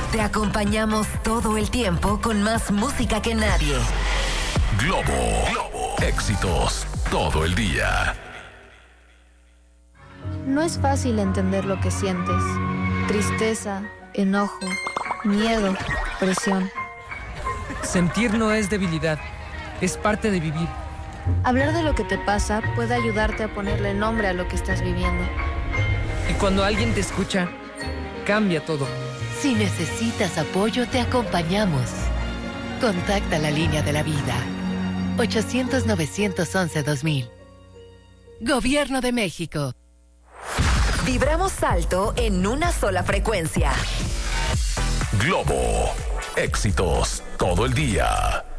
Te acompañamos todo el tiempo con más música que nadie. Globo. Éxitos todo el día. No es fácil entender lo que sientes. Tristeza, enojo, miedo, presión. Sentir no es debilidad, es parte de vivir. Hablar de lo que te pasa puede ayudarte a ponerle nombre a lo que estás viviendo. Y cuando alguien te escucha, cambia todo. Si necesitas apoyo, te acompañamos. Contacta la línea de la vida. 800-911-2000. Gobierno de México. Vibramos alto en una sola frecuencia. Globo. Éxitos todo el día.